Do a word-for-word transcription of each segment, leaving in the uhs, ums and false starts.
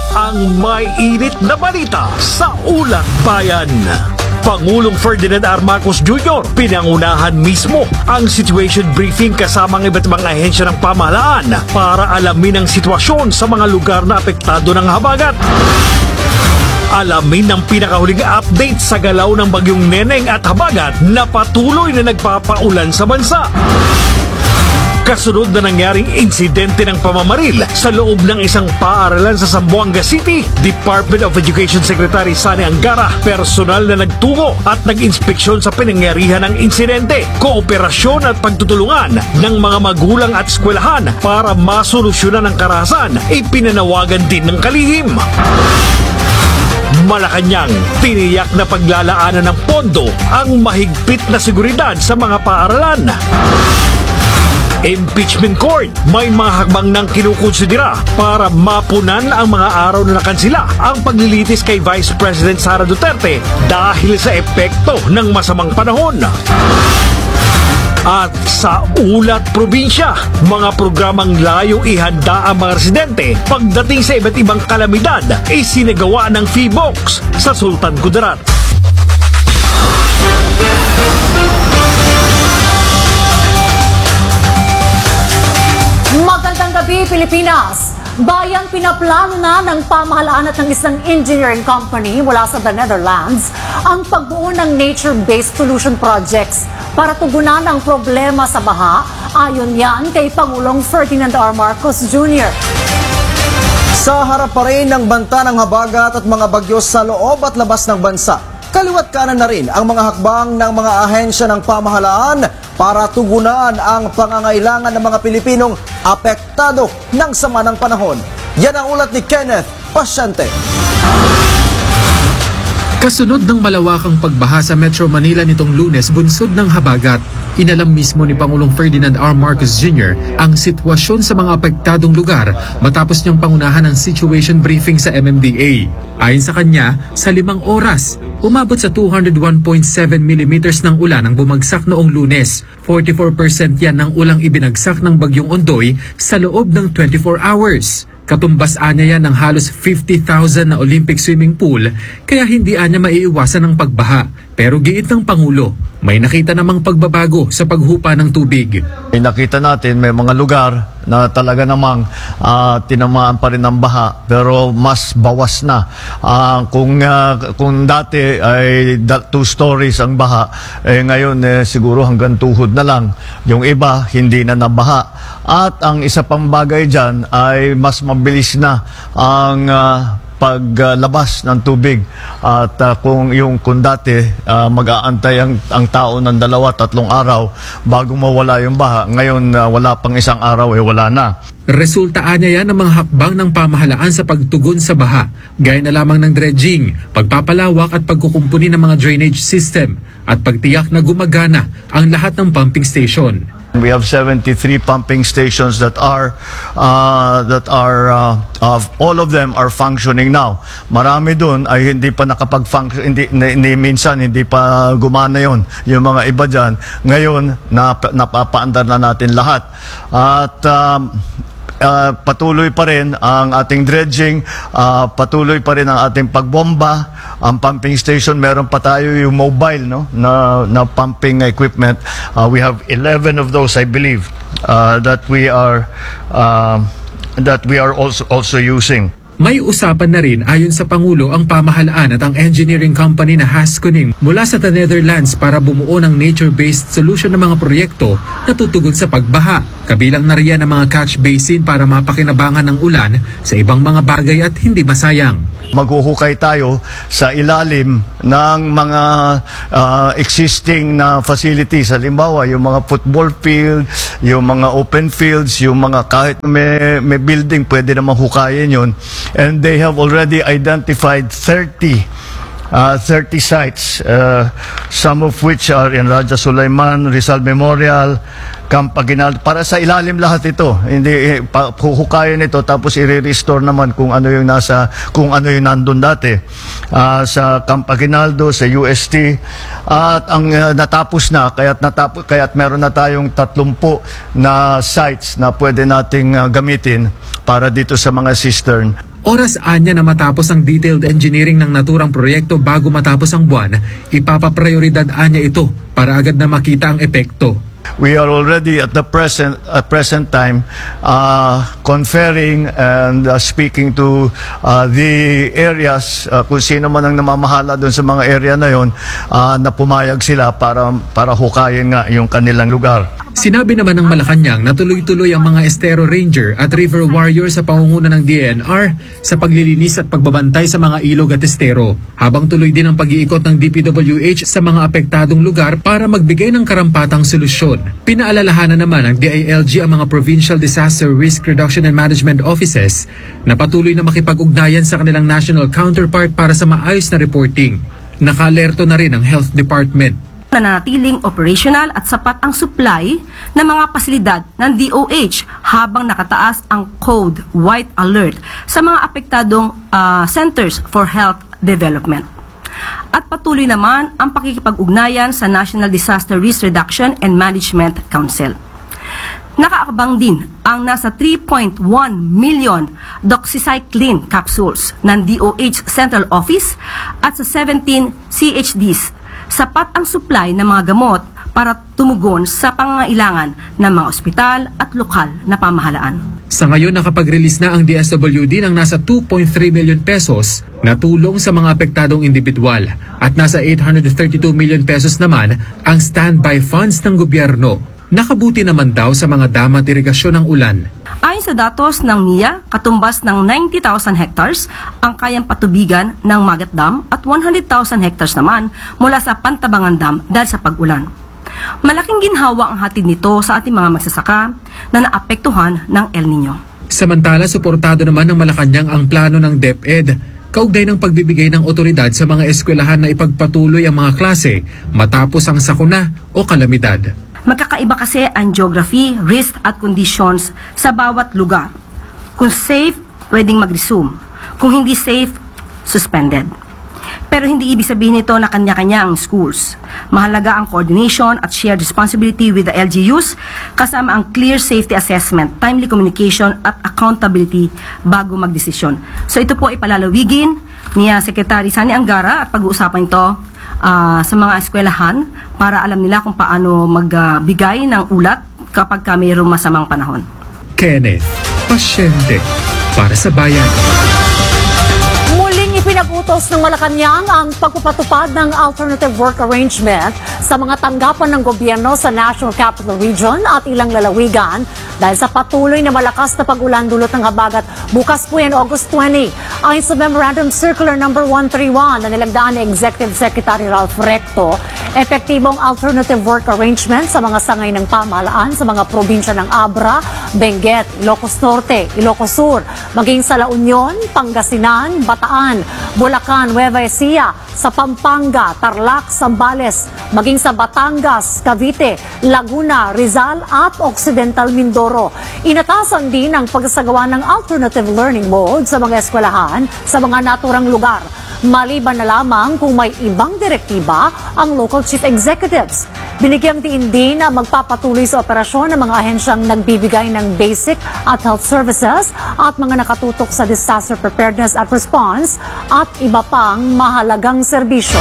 ang may init na balita sa Ulat Bayan. Pangulong Ferdinand R. Marcos Junior pinangunahan mismo ang situation briefing kasama ng iba't ibang ahensya ng pamahalaan para alamin ang sitwasyon sa mga lugar na apektado ng habagat. Alamin ang pinakahuling update sa galaw ng bagyong Neneng at habagat na patuloy na nagpapaulan sa bansa. Kasunod na nangyaring insidente ng pamamaril sa loob ng isang paaralan sa Zamboanga City, Department of Education Secretary Sani Angara personal na nagtungo at nag-inspeksyon sa pinangyarihan ng insidente, kooperasyon at pagtutulungan ng mga magulang at eskwelahan para masolusyonan ang karahasan, ipinanawagan din ng kalihim. Malacanang, tiniyak na paglalaanan ng pondo ang mahigpit na seguridad sa mga paaralan. Impeachment Court, may mga hakbang nang kinukonsidera para mapunan ang mga araw na nakansila ang paglilitis kay Vice President Sara Duterte dahil sa epekto ng masamang panahon. At sa Ulat Probinsya, mga programang layong ihanda ang mga residente pagdating sa iba't ibang kalamidad isinagawa ng Feebox sa Sultan Kudarat. Magandang gabi, Pilipinas! Bayang pinaplano na ng pamahalaan at ng isang engineering company mula sa the Netherlands ang pagbuo ng nature-based solution projects para tugunan ang problema sa baha, ayon yan kay Pangulong Ferdinand R. Marcos Junior Sa harap pa rin ng banta ng habagat at mga bagyo sa loob at labas ng bansa, kaliwat kanan na rin ang mga hakbang ng mga ahensya ng pamahalaan para tugunan ang pangangailangan ng mga Pilipinong apektado ng sama ng panahon. Yan ang ulat ni Kenneth Pasyente. Kasunod ng malawakang pagbaha sa Metro Manila nitong Lunes bunsod ng habagat, inalam mismo ni Pangulong Ferdinand R. Marcos Junior ang sitwasyon sa mga apektadong lugar matapos niyang pangunahan ang situation briefing sa M M D A. Ayon sa kanya, sa limang oras, umabot sa two hundred one point seven millimeters ng ulan ang bumagsak noong Lunes. forty-four percent yan ng ulang ibinagsak ng Bagyong Ondoy sa loob ng twenty-four hours. Katumbas anya yan ng halos fifty thousand na Olympic swimming pool, kaya hindi anya maiiwasan ang pagbaha. Pero giit ng Pangulo, may nakita namang pagbabago sa paghupa ng tubig. Nakita natin may mga lugar na talaga namang uh, tinamaan pa rin ng baha pero mas bawas na. Uh, kung, uh, kung dati ay two stories ang baha, eh, ngayon eh, siguro hanggang tuhod na lang. Yung iba hindi na nabaha. At ang isa pang bagay dyan ay mas mabilis na ang uh, paglabas uh, ng tubig. At uh, kung yung kung dati uh, mag-aantay ang, ang tao ng dalawa, tatlong araw bago mawala yung baha, ngayon uh, wala pang isang araw eh wala na. Resultaan niya yan ng mga hakbang ng pamahalaan sa pagtugon sa baha, gaya na lamang ng dredging, pagpapalawak at pagkukumpuni ng mga drainage system at pagtiyak na gumagana ang lahat ng pumping station. We have seventy-three pumping stations that are uh, that are uh, of all of them are functioning now. Marami doon ay hindi pa nakapag-function, hindi, hindi minsan hindi pa gumana yon. Yung mga iba diyan ngayon nap, napapaandar na natin lahat. At um, Uh, patuloy pa rin ang ating dredging, uh, patuloy pa rin ang ating pagbomba, ang pumping station, meron pa tayo yung mobile no, na, na pumping equipment. Uh, we have eleven of those, I believe, uh, that we are uh, that we are also also using. May usapan na rin ayon sa Pangulo ang pamahalaan at ang engineering company na Haskoning mula sa the Netherlands para bumuo ng nature-based solution ng mga proyekto na tutugon sa pagbaha. Kabilang na riyan ang mga catch basin para mapakinabangan ng ulan sa ibang mga bagay at hindi masayang. Maghuhukay tayo sa ilalim ng mga uh, existing na facilities. Halimbawa, yung mga football field, yung mga open fields, yung mga kahit may, may building, pwede na mahukayin yun. And they have already identified thirty uh, thirty sites, uh, some of which are in Raja Sulaiman, Rizal Memorial, Camp Aguinaldo. Para sa ilalim lahat ito. Hindi pa, huhukayin ito tapos i-restore naman kung ano yung nasa kung ano yung nandun dati. Uh, sa Camp Aguinaldo, sa U S T. At ang uh, natapos na, kaya't natapos kaya't meron na tayong tatlumpu na sites na pwede nating uh, gamitin para dito sa mga cistern. Oras anya na matapos ang detailed engineering ng naturang proyekto bago matapos ang buwan, ipapaprioridad anya ito para agad na makita ang epekto. We are already at the present at present time uh, conferring and uh, speaking to uh, the areas uh, kung sino man ang namamahala doon sa mga area na yon, uh, na pumayag sila para para hukayin nga yung kanilang lugar. Sinabi naman ng Malacanang na tuloy-tuloy ang mga Estero Ranger at River Warrior sa pangunguna ng D N R sa paglilinis at pagbabantay sa mga ilog at estero. Habang tuloy din ang pag-iikot ng D P W H sa mga apektadong lugar para magbigay ng karampatang solusyon. Pinaalalahanan naman ng D I L G ang mga Provincial Disaster Risk Reduction and Management Offices na patuloy na makipag-ugnayan sa kanilang national counterpart para sa maayos na reporting. Naka-alerto na rin ang Health Department. Nanatiling operational at sapat ang supply ng mga pasilidad ng D O H habang nakataas ang Code White Alert sa mga apektadong uh, Centers for Health Development. At patuloy naman ang pakikipag-ugnayan sa National Disaster Risk Reduction and Management Council. Nakaakabang din ang nasa three point one million doxycycline capsules ng D O H Central Office at sa seventeen C H Ds. Sapat ang supply ng mga gamot para tumugon sa pangangailangan ng mga ospital at lokal na pamahalaan. Sa ngayon, nakapag-release na ang D S W D ng nasa two point three million pesos na tulong sa mga apektadong individual at nasa eight hundred thirty-two million pesos naman ang standby funds ng gobyerno. Nakabuti naman daw sa mga dam at irigasyon ng ulan. Ayon sa datos ng N I A, katumbas ng ninety thousand hectares ang kayang patubigan ng Magat Dam at one hundred thousand hectares naman mula sa Pantabangan Dam dahil sa pag-ulan. Malaking ginhawa ang hatid nito sa ating mga magsasaka na naapektuhan ng El Nino. Samantala, suportado naman ng Malacanang ang plano ng DepEd kaugnay ng pagbibigay ng otoridad sa mga eskwelahan na ipagpatuloy ang mga klase matapos ang sakuna o kalamidad. Magkakaiba kasi ang geography, risk at conditions sa bawat lugar. Kung safe, pwedeng mag-resume. Kung hindi safe, suspended. Pero hindi ibig sabihin nito na kanya-kanya ang schools. Mahalaga ang coordination at shared responsibility with the L G Us kasama ang clear safety assessment, timely communication at accountability bago magdesisyon. So ito po ipalalawigin ni Secretary Sani Angara at pag-uusapan ito uh, sa mga eskwelahan para alam nila kung paano magbigay uh, ng ulat kapag ka mayroong masamang panahon. Kenneth, pasyente para sa bayan. Muling ipinag-utos ng Malacanang ang pagpapatupad ng alternative work arrangement sa mga tanggapan ng gobyerno sa National Capital Region at ilang lalawigan dahil sa patuloy na malakas na pag-ulan dulot ng habagat bukas po yan August twentieth. Ayon sa Memorandum Circular number one thirty-one na nilagdaan ni Executive Secretary Ralph Recto, epektibong alternative work arrangement sa mga sangay ng pamahalaan sa mga probinsya ng Abra, Benguet, Ilocos Norte, Ilocos Sur, maging sa La Union, Pangasinan, Bataan, Bulacan, Nueva Ecija, sa Pampanga, Tarlac, Zambales, maging sa Batangas, Cavite, Laguna, Rizal at Occidental Mindoro. Inatasan din ang pagsasagawa ng alternative learning mode sa mga eskwelahan sa mga naturang lugar. Maliban na lamang kung may ibang direktiba ang local chief executives. Binigyang diin din na magpapatuloy sa operasyon ng mga ahensyang nagbibigay ng basic at health services at mga nakatutok sa disaster preparedness at response at iba pang mahalagang serbisyo.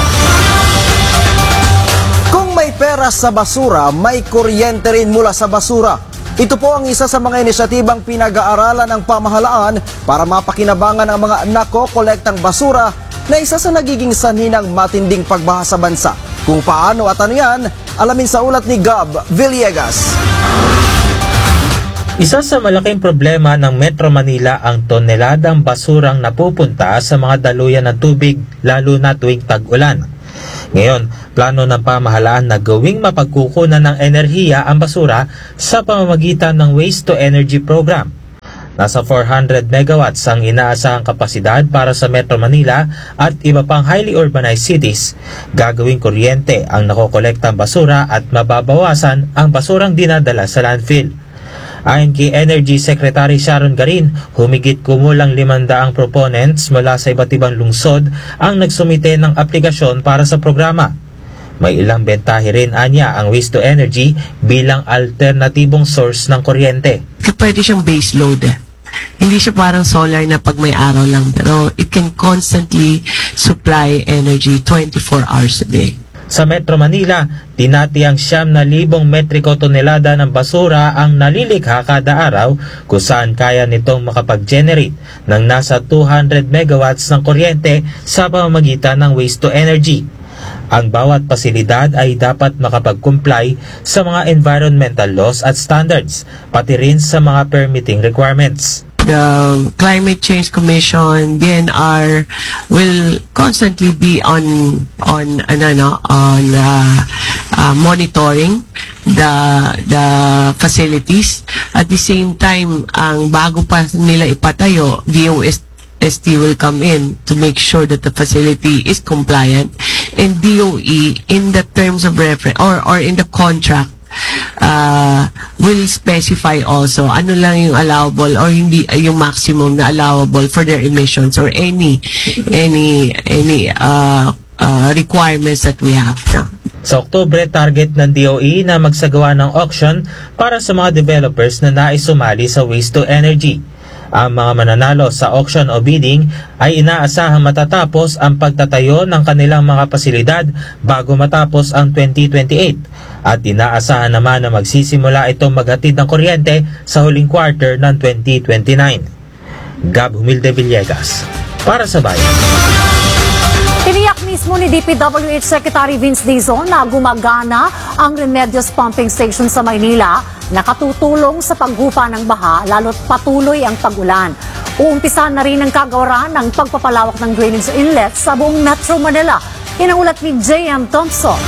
Kung may pera sa basura, may kuryente rin mula sa basura. Ito po ang isa sa mga inisyatibang pinag-aaralan ng pamahalaan para mapakinabangan ang mga nakokolektang basura na isa sa nagiging sanhi ng matinding pagbaha sa bansa. Kung paano at ano yan, alamin sa ulat ni Gab Villegas. Isa sa malaking problema ng Metro Manila ang toneladang basurang napupunta sa mga daluyan ng tubig lalo na tuwing tag-ulan. Ngayon, plano ng pamahalaan na gawing mapagkukunan ng enerhiya ang basura sa pamamagitan ng Waste to Energy Program. Nasa four hundred megawatts ang inaasahang kapasidad para sa Metro Manila at iba pang highly urbanized cities. Gagawing kuryente ang nakokolektang basura at mababawasan ang basurang dinadala sa landfill. Ayon kay Energy Secretary Sharon Garin, humigit kumulang limandaang proponents mula sa iba't ibang lungsod ang nagsumite ng aplikasyon para sa programa. May ilang bentahe rin anya ang waste to energy bilang alternatibong source ng kuryente. Pwede siyang base load. hindi siya parang solar na pag may araw lang, pero it can constantly supply energy twenty-four hours a day. Sa Metro Manila, tinatiyang siyam na libong metriko tonelada ng basura ang nalilikha kada araw kung saan kaya nitong makapag-generate ng nasa two hundred megawatts ng kuryente sa pamamagitan ng waste to energy. Ang bawat pasilidad ay dapat makapag-comply sa mga environmental laws at standards, pati rin sa mga permitting requirements. The Climate Change Commission, D N R, will constantly be on on ano no on uh, uh, monitoring the the facilities. At the same time, ang bago pa nila ipatayo, D O S T will come in to make sure that the facility is compliant, and D O E in the terms of reference or or in the contract uh, will specify also ano lang yung allowable or hindi uh, yung maximum na allowable for their emissions or any any any uh, uh, requirements that we have now. Sa Oktubre, target ng D O E na magsagawa ng auction para sa mga developers na nais sumali sa waste to energy. Ang mga mananalo sa auction o bidding ay inaasahang matatapos ang pagtatayo ng kanilang mga pasilidad bago matapos ang twenty twenty-eight at inaasahan naman na magsisimula itong maghatid ng kuryente sa huling quarter ng twenty twenty-nine. Gab Humilde Villegas, para sa Bayan. Tiniyak mismo ni D P W H Secretary Vince Dizon na gumagana ang Remedios Pumping Station sa Maynila, nakatutulong sa paghupa ng baha lalo't patuloy ang pag-ulan. Uumpisahan na rin ang kagawaran ng pagpapalawak ng drainage inlet sa buong Metro Manila. Yan ang ulat ni J M Thompson.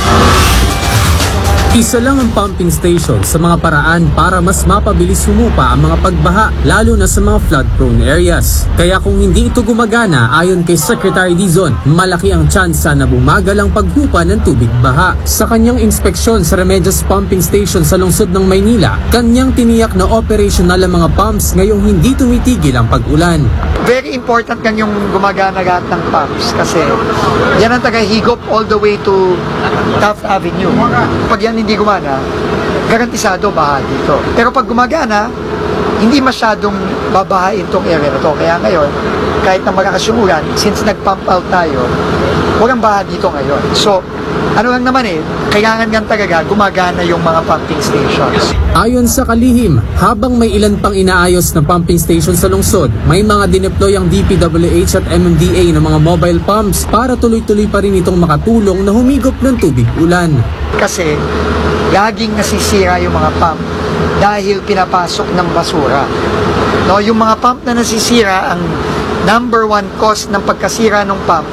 Isa lang ang pumping station sa mga paraan para mas mapabilis humupa ang mga pagbaha, lalo na sa mga flood-prone areas. Kaya kung hindi ito gumagana, ayon kay Secretary Dizon, malaki ang tsansa na bumagal ang paghupa ng tubig baha. Sa kanyang inspeksyon sa Remedios Pumping Station sa lungsod ng Maynila, kanyang tiniyak na operational ang mga pumps ngayong hindi tumitigil ang pag-ulan. Very important kan yung gumagana lahat ng pumps kasi yan ang taga-higop all the way to Taft Avenue. Pag yan hindi gumana, garantisado baha dito. Pero pag gumagana, hindi masyadong babahain tong area na to. Kaya ngayon, kahit na malakas yung ulan, since nag-pump out tayo, walang baha dito ngayon. So, ano lang naman eh, kailangan nga talaga gumagana yung mga pumping stations. Ayon sa kalihim, habang may ilan pang inaayos na pumping station sa lungsod, may mga dineploy ang D P W H at M M D A ng mga mobile pumps para tuloy-tuloy pa rin itong makatulong na humigop ng tubig ulan. Kasi laging nasisira yung mga pump dahil pinapasok ng basura. No, yung mga pump na nasisira, ang number one cause ng pagkasira ng pump,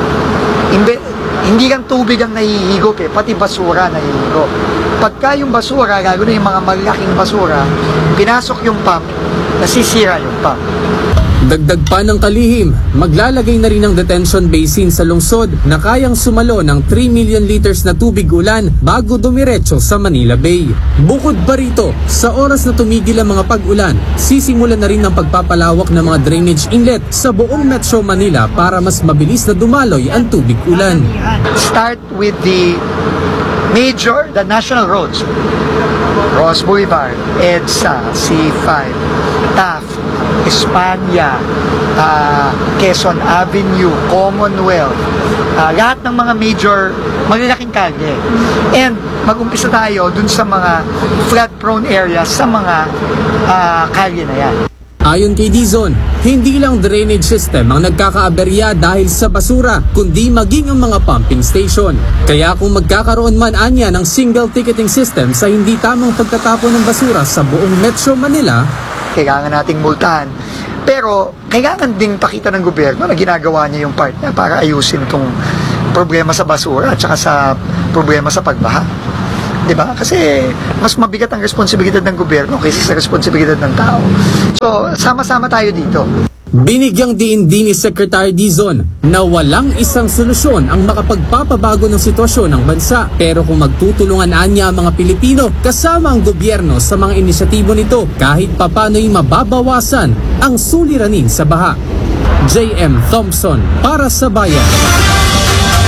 imbe, hindi lang tubig ang nahihigop eh, pati basura nahihigop. Pagka yung basura, lalo na yung mga malaking basura, pinasok yung pump, nasisira yung pump. Dagdag pa ng kalihim, maglalagay na rin ng detention basin sa lungsod na kayang sumalo ng three million liters na tubig ulan bago dumiretso sa Manila Bay. Bukod pa rito, sa oras na tumigil ang mga pag-ulan, sisimulan na rin ang pagpapalawak ng mga drainage inlet sa buong Metro Manila para mas mabilis na dumaloy ang tubig ulan. Start with the major, the national roads. Ross Boulevard, EDSA, C five, Taft, Espanya, uh, Quezon Avenue, Commonwealth, uh, lahat ng mga major, malalaking kalye. And mag-umpisa tayo dun sa mga flood-prone areas, sa mga uh, kalye na yan. Ayon kay Dizon, hindi lang drainage system ang nagkakaaberya dahil sa basura, kundi maging ang mga pumping station. Kaya kung magkakaroon man anya ng single ticketing system sa hindi tamang pagtatapon ng basura sa buong Metro Manila, kailangan nating multahan. Pero kailangan ding pakita ng gobyerno na ginagawa niya yung part niya para ayusin itong problema sa basura at saka sa problema sa pagbaha. Diba? Kasi mas mabigat ang responsibilidad ng gobyerno kaysa sa responsibilidad ng tao. So, sama-sama tayo dito. Binigyang diin din ni Secretary Dizon na walang isang solusyon ang makapagpapabago ng sitwasyon ng bansa. Pero kung magtutulungan anya ang mga Pilipino kasama ang gobyerno sa mga inisyatibo nito, kahit papano'y mababawasan ang suliranin sa baha. J M Thompson, para sa Bayan.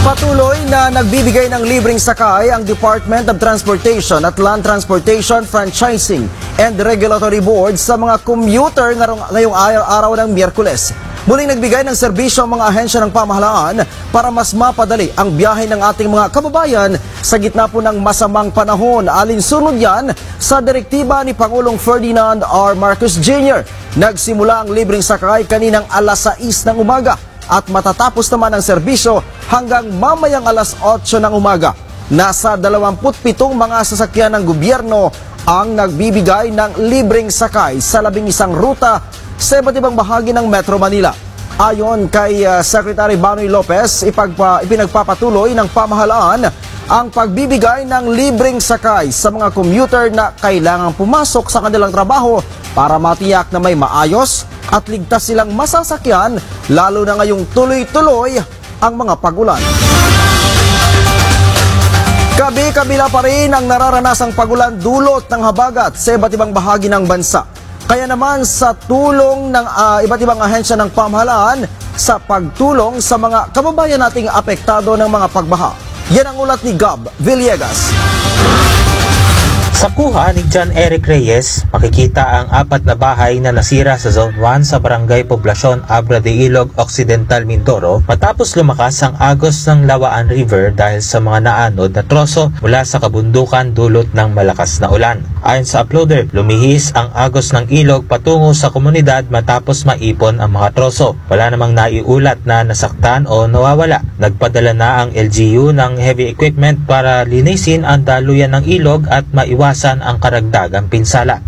Patuloy na nagbibigay ng libreng sakay ang Department of Transportation at Land Transportation Franchising and Regulatory Board sa mga commuter ngayong araw ng Miyerkules. Muling nagbigay ng serbisyo ang mga ahensya ng pamahalaan para mas mapadali ang biyahe ng ating mga kababayan sa gitna po ng masamang panahon. Alinsunod yan sa direktiba ni Pangulong Ferdinand R. Marcos Junior Nagsimula ang libreng sakay kaninang alas sais ng umaga at matatapos naman ang serbisyo hanggang mamayang alas otso ng umaga. Nasa dalawampu't pitong mga sasakyan ng gobyerno ang nagbibigay ng libreng sakay sa labing isang ruta sa iba't ibang bahagi ng Metro Manila. Ayon kay uh, Secretary Banoy Lopez, ipagpa, ipinagpapatuloy ng pamahalaan ang pagbibigay ng libreng sakay sa mga commuter na kailangang pumasok sa kanilang trabaho para matiyak na may maayos at ligtas silang masasakyan, lalo na ngayong tuloy-tuloy ang mga pag-ulan. Kabi-kabila pa rin ang nararanasang pag-ulan dulot ng habagat sa iba't ibang bahagi ng bansa. Kaya naman sa tulong ng uh, iba't ibang ahensya ng pamahalaan sa pagtulong sa mga kababayan nating apektado ng mga pagbaha. Yan ang ulat ni Gab Villegas. Sa kuha ni John Eric Reyes, makikita ang apat na bahay na nasira sa Zone one sa Barangay Poblacion, Abra de Ilog, Occidental, Mindoro matapos lumakas ang agos ng Lawaan River dahil sa mga naanod na troso mula sa kabundukan dulot ng malakas na ulan. Ayon sa uploader, lumihis ang agos ng ilog patungo sa komunidad matapos maipon ang mga troso. Wala namang naiulat na nasaktan o nawawala. Nagpadala na ang L G U ng heavy equipment para linisin ang daluyan ng ilog at maiwasan ang karagdagang pinsala.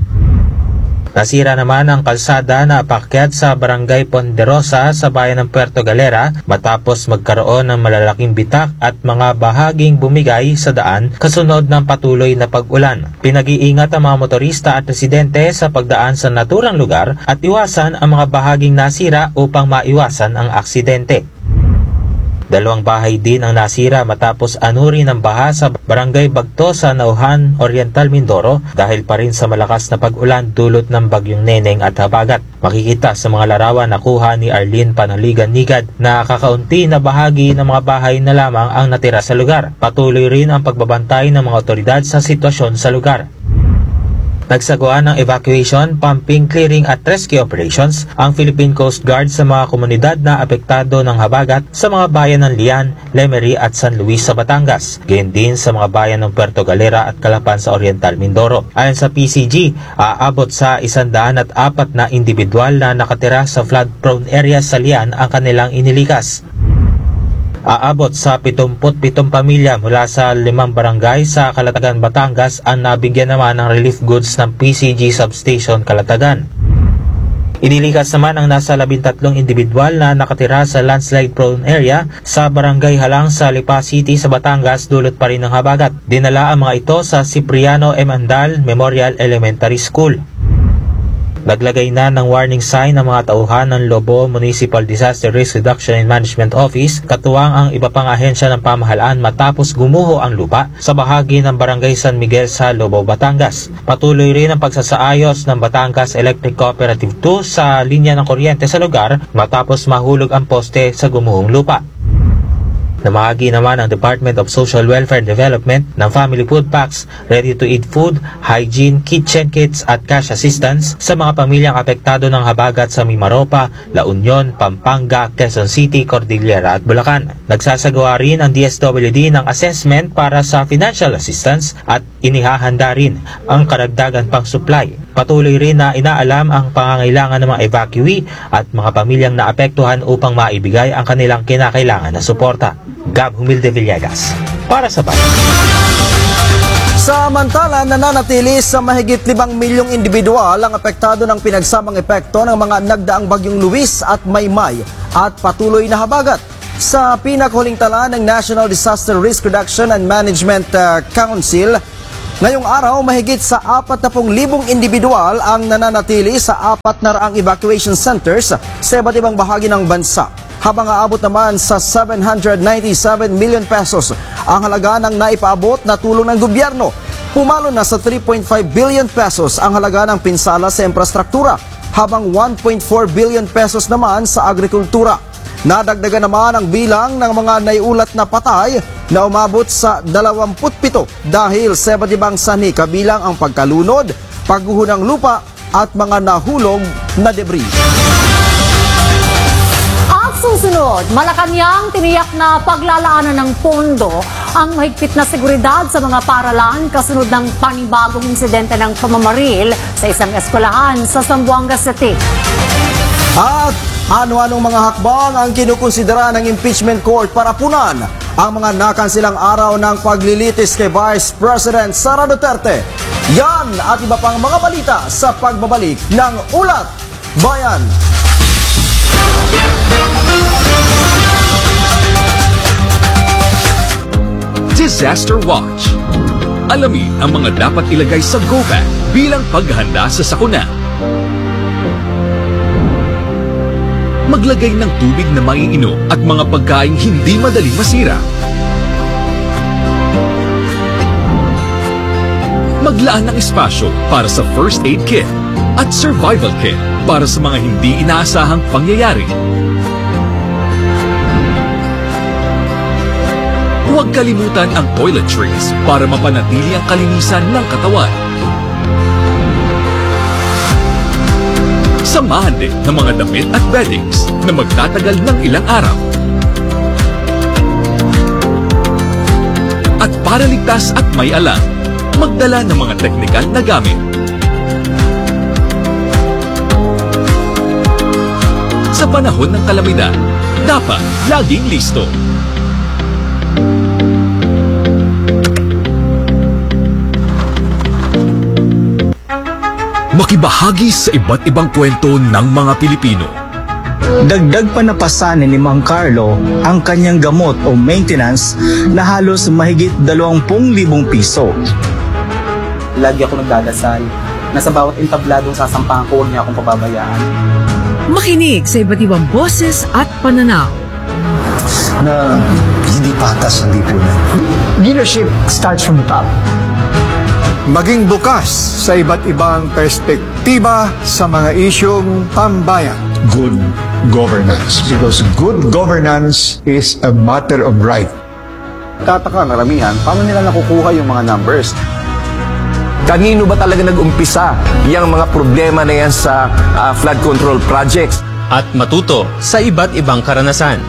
Nasira naman ang kalsada na paakyat sa Barangay Ponderosa sa bayan ng Puerto Galera matapos magkaroon ng malalaking bitak at mga bahaging bumigay sa daan kasunod ng patuloy na pag-ulan. Pinag-iingat ang mga motorista at residente sa pagdaan sa naturang lugar at iwasan ang mga bahaging nasira upang maiwasan ang aksidente. Dalawang bahay din ang nasira matapos anurin ng baha sa Barangay Bagto sa Nauhan, Oriental, Mindoro dahil pa rin sa malakas na pag-ulan dulot ng bagyong Neneng at habagat. Makikita sa mga larawan na kuha ni Arlene Panaligan-Nigad na kakaunti na bahagi ng mga bahay na lamang ang natira sa lugar. Patuloy rin ang pagbabantay ng mga otoridad sa sitwasyon sa lugar. Nagsagawa ng evacuation, pumping, clearing at rescue operations ang Philippine Coast Guard sa mga komunidad na apektado ng habagat sa mga bayan ng Lian, Lemery at San Luis sa Batangas. Gayon din sa mga bayan ng Puerto Galera at Calapan sa Oriental, Mindoro. Ayon sa P C G, aabot sa isandaan at apat na individual na nakatira sa flood-prone areas sa Lian ang kanilang inilikas. Aabot sa pitungput pitong pamilya mula sa limang barangay sa Calatagan, Batangas ang nabigyan naman ng relief goods ng P C G Substation Calatagan. Inilikas naman ang nasa labintatlong individual na nakatira sa landslide-prone area sa Barangay Halang sa Lipa City sa Batangas dulot pa rin ng habagat. Dinala ang mga ito sa Cipriano M. Andal Memorial Elementary School. Naglagay na ng warning sign ang mga tauhan ng Lobo Municipal Disaster Risk Reduction and Management Office, katuwang ang iba pang ahensya ng pamahalaan matapos gumuho ang lupa sa bahagi ng Barangay San Miguel sa Lobo, Batangas. Patuloy rin ang pagsasaayos ng Batangas Electric Cooperative two sa linya ng kuryente sa lugar matapos mahulog ang poste sa gumuhong lupa. Namahagi naman ang Department of Social Welfare and Development ng family food packs, ready-to-eat food, hygiene, kitchen kits at cash assistance sa mga pamilyang apektado ng habagat sa Mimaropa, La Union, Pampanga, Quezon City, Cordillera at Bulacan. Nagsasagawa rin ang D S W D ng assessment para sa financial assistance at inihahanda rin ang karagdagan pang supply. Patuloy rin na inaalam ang pangangailangan ng mga evacuee at mga pamilyang naapektuhan upang maibigay ang kanilang kinakailangan na suporta. Gab Humilde Villegas, para sa bayan. Samantala, nananatili sa mahigit limang milyong individual ang apektado ng pinagsamang epekto ng mga nagdaang bagyong Luis at Maymay at patuloy na habagat. Sa pinakahuling tala ng National Disaster Risk Reduction and Management uh, Council, ngayong araw mahigit sa apat na pung libong individual ang nananatili sa apat na raang evacuation centers sa iba't ibang bahagi ng bansa. Habang aabot naman sa seven hundred ninety-seven million pesos ang halaga ng naipaabot na tulong ng gobyerno. Pumalo na sa three point five billion pesos ang halaga ng pinsala sa infrastruktura, habang one point four billion pesos naman sa agrikultura. Nadagdagan naman ang bilang ng mga naiulat na patay na umabot sa dalawampu't pito dahil sa iba't ibang sanhi kabilang ang pagkalunod, pagguho ng lupa at mga nahulog na debris. At susunod, Malacanang tiniyak na paglalaanan ng pondo ang mahigpit na seguridad sa mga paaralan kasunod ng panibagong insidente ng pamamaril sa isang eskwelahan sa Zamboanga City. At ano-anong mga hakbang ang kinukonsidera ng impeachment court para punan ang mga nakansilang araw ng paglilitis kay Vice President Sara Duterte? Yan at iba pang mga balita sa pagbabalik ng Ulat Bayan. Disaster Watch. Alamin ang mga dapat ilagay sa go bag bilang paghahanda sa sakuna. Maglagay ng tubig na maiinom at mga pagkaing hindi madaling masira. Maglaan ng espasyo para sa first aid kit at survival kit para sa mga hindi inaasahang pangyayari. Huwag kalimutan ang toiletries para mapanatili ang kalinisan ng katawan. Samahan din ng mga damit at beddings na magtatagal ng ilang araw. At para ligtas at may alam, magdala ng mga teknikal na gamit. Sa panahon ng kalamidad, dapat laging listo. Makibahagi sa iba't ibang kwento ng mga Pilipino. Dagdag pa napasanin ni Mang Carlo ang kanyang gamot o maintenance na halos mahigit dalawampung libong piso. Lagi ako nagdadasal na sa bawat entabladong sasampahan ko, huwag niya akong pababayaan. Makinig sa iba't ibang boses at pananaw. Na hindi patas ang lipunan. Leadership starts from the top. Maging bukas sa iba't ibang perspektiba sa mga isyong pambayan. Good governance. Because good governance is a matter of right. Tataka maramihan, paano nila nakukuha yung mga numbers? Kanino ba talaga nag-umpisa yung mga problema na yan sa uh, flood control projects? At matuto sa iba't ibang karanasan.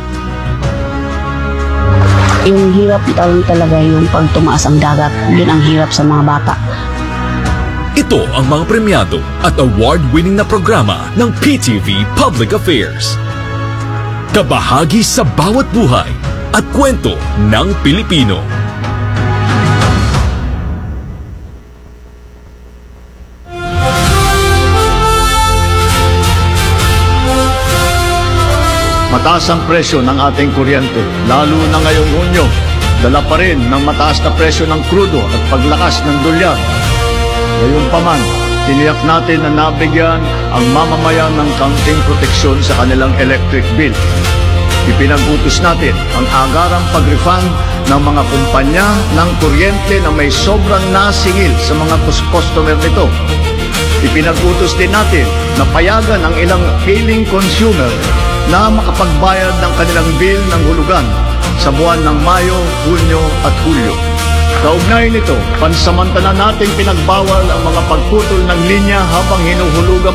Yung hirap lang talaga yung pag tumaas ang dagat. Yun ang hirap sa mga bata. Ito ang mga premyado at award-winning na programa ng P T V Public Affairs. Kabahagi sa bawat buhay at kwento ng Pilipino. Mataas ang presyo ng ating kuryente, lalo na ngayong Hunyo. Dala pa rin ng mataas na presyo ng krudo at paglakas ng dolyar. Gayunpaman, tiniyak natin na nabigyan ang mamamayan ng kaunting proteksyon sa kanilang electric bill. Ipinag-utos natin ang agarang pag-refund ng mga kumpanya ng kuryente na may sobrang nasingil sa mga customer nito. Ipinag-utos din natin na payagan ang ilang hailing consumer na makapagbayad ng kanilang bill ng hulugan sa buwan ng Mayo, Hunyo at Hulyo. Kaugnay nito, pansamantala nating pinagbawal ang mga pagputol ng linya habang hinuhulugan